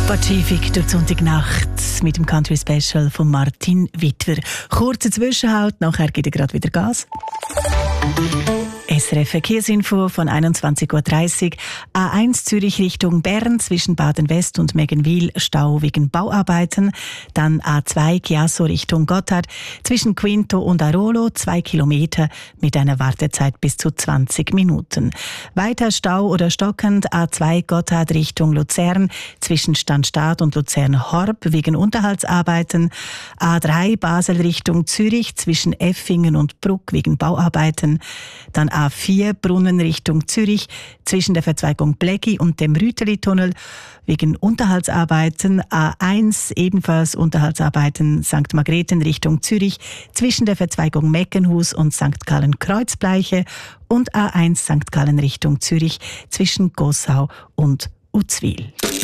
Pazifik durch Sonntagnacht mit dem Country Special von Martin Wittwer. Kurze Zwischenhalt, nachher geht er gerade wieder Gas. SRF Verkehrsinfo von 21.30 Uhr. A1 Zürich Richtung Bern zwischen Baden-West und Meggenwil Stau wegen Bauarbeiten. Dann A2 Chiasso Richtung Gotthard zwischen Quinto und Arolo 2 Kilometer mit einer Wartezeit bis zu 20 Minuten. Weiter Stau oder stockend A2 Gotthard Richtung Luzern zwischen Stanstadt und Luzern-Horb wegen Unterhaltsarbeiten. A3 Basel Richtung Zürich zwischen Effingen und Bruck wegen Bauarbeiten. Dann A4 Brunnen Richtung Zürich zwischen der Verzweigung Blecki und dem Rüteli-Tunnel wegen Unterhaltsarbeiten. A1 ebenfalls Unterhaltsarbeiten St. Margrethen Richtung Zürich zwischen der Verzweigung Meckenhus und St. Gallen Kreuzbleiche und A1 St. Gallen Richtung Zürich zwischen Gossau und Uzwil.